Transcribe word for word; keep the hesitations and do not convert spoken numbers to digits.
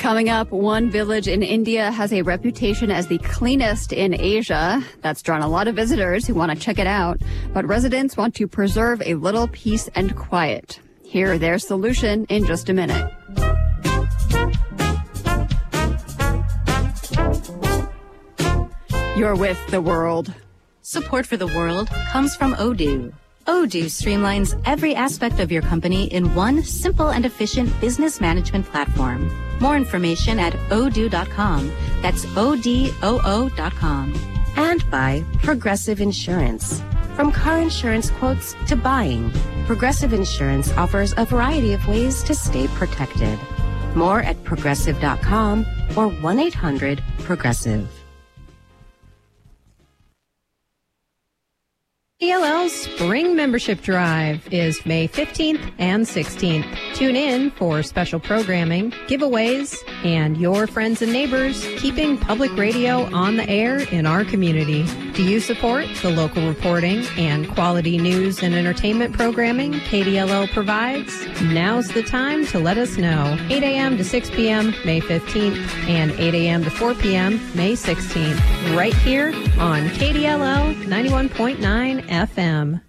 Coming up, one village in India has a reputation as the cleanest in Asia. That's drawn a lot of visitors who want to check it out. But residents want to preserve a little peace and quiet. Hear their solution in just a minute. You're with The World. Support for The World comes from Odoo. Odoo streamlines every aspect of your company in one simple and efficient business management platform. More information at odoo dot com. That's O D O O dot com. And by Progressive Insurance. From car insurance quotes to buying, Progressive Insurance offers a variety of ways to stay protected. More at progressive dot com or one eight hundred progressive. K D L L's Spring Membership Drive is May fifteenth and sixteenth. Tune in for special programming, giveaways, and your friends and neighbors keeping public radio on the air in our community. Do you support the local reporting and quality news and entertainment programming K D L L provides? Now's the time to let us know. eight a.m. to six p.m. May fifteenth and eight a.m. to four p.m. May sixteenth. Right here on K D L L ninety-one point nine F M.